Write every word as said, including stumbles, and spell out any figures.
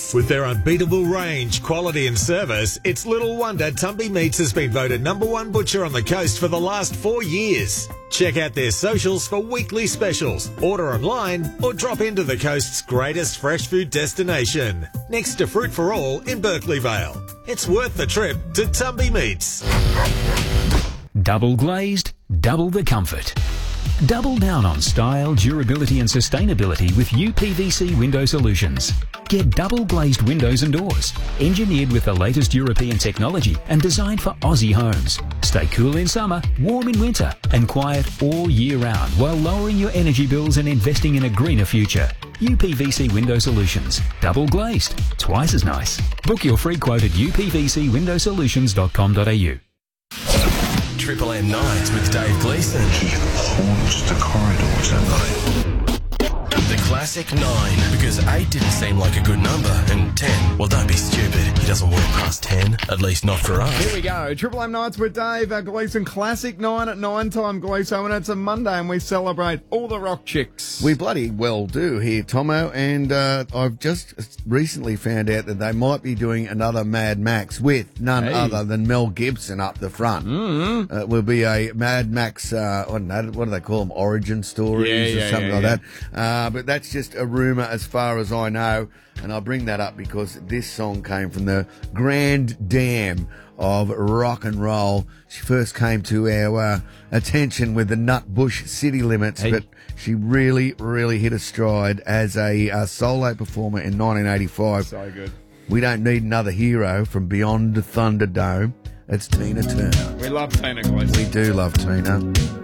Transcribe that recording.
Meats. With their unbeatable range, quality and service, it's little wonder Tumby Meats has been voted number one butcher on the coast for the last four years. Check out their socials for weekly specials, order online or drop into the coast's greatest fresh food destination, next to Fruit for All in Berkeley Vale. It's worth the trip to Tumby Meats. Double glazed, double the comfort. Double down on style, durability and sustainability with U P V C Window Solutions. Get double glazed windows and doors, engineered with the latest European technology and designed for Aussie homes. Stay cool in summer, warm in winter and quiet all year round while lowering your energy bills and investing in a greener future. U P V C Window Solutions. Double glazed. Twice as nice. Book your free quote at u p v c window solutions dot com dot a u. Triple M Nights with Dave Gleeson. He haunts the corridors at night. The classic nine, because eight didn't seem like a good number, and ten, well, don't be stupid. He doesn't work past ten, at least not for us. Here we go. Triple M Nights with Dave, our Gleeson classic nine at nine time, Gleeson, and it's a Monday and we celebrate all the rock chicks. We bloody well do here, Tomo, and uh, I've just recently found out that they might be doing another Mad Max with none Hey. other than Mel Gibson up the front. Mm-hmm. Uh, it will be a Mad Max, uh, I don't know, what do they call them, origin stories Yeah, or yeah, something yeah, like yeah. that. Uh, but that's just a rumour as far as I know, and I bring that up because this song came from the grand dam of rock and roll. She first came to our uh, attention with the Nutbush City Limits, Hey. but she really, really hit a stride as a uh, solo performer in nineteen eighty-five. So good. We don't need another hero from beyond the Thunderdome. It's Tina Turner. We love Tina Gleeson. We do love Tina.